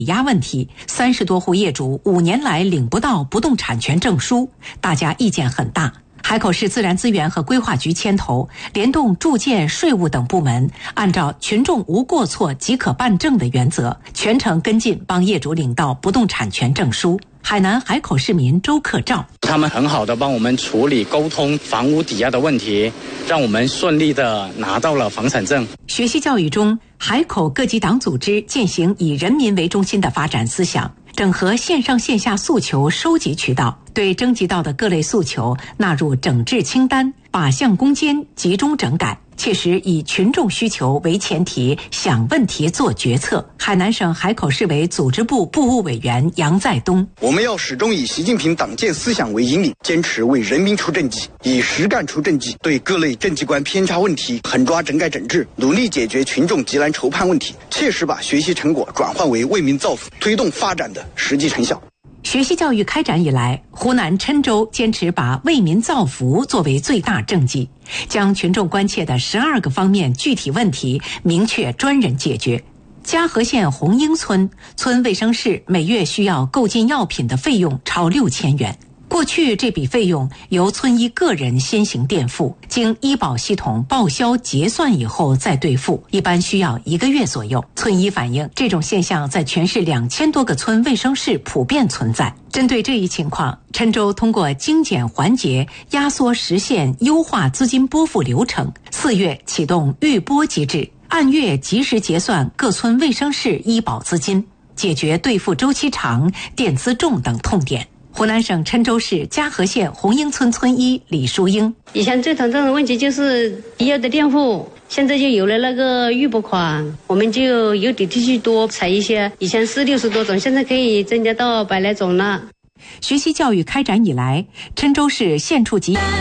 抵押问题，30多户业主5年来领不到不动产权证书，大家意见很大。海口市自然资源和规划局牵头，联动住建、税务等部门，按照群众无过错即可办证的原则，全程跟进帮业主领到不动产权证书。海南海口市民周克照， 他们很好的帮我们处理沟通房屋抵押的问题，让我们顺利的拿到了房产证。 学习教育中，海口各级党组织践行以人民为中心的发展思想，整合线上线下诉求收集渠道，对征集到的各类诉求纳入整治清单，靶向攻坚，集中整改，切实以群众需求为前提，想问题做决策。海南省海口市委组织部部务委员杨在东， 我们要始终以习近平党建思想为引领，坚持为人民出政绩，以实干出政绩，对各类政绩观偏差问题狠抓整改整治，努力解决群众急难愁盼问题，切实把学习成果转换为为民造福、推动发展的实际成效。 学习教育开展以来，湖南郴州坚持把为民造福作为最大政绩，将群众关切的12个方面具体问题明确专人解决。嘉禾县红英村卫生室每月需要购进药品的费用超6000元。过去这笔费用由村医个人先行垫付，经医保系统报销结算以后再兑付，一般需要1个月左右。村医反映，这种现象在全市2000多个村卫生室普遍存在。针对这一情况，郴州通过精简环节、压缩实现、优化资金拨付流程，4月启动预拨机制，按月及时结算各村卫生室医保资金，解决兑付周期长、垫资重等痛点。湖南省郴州市嘉禾县红英村村医李淑英， 以前最头痛的问题就是医药的垫付，现在就有了那个预拨款，我们就有底气去多采一些，以前是60多种，现在可以增加到100来种了。 学习教育开展以来，郴州市县处级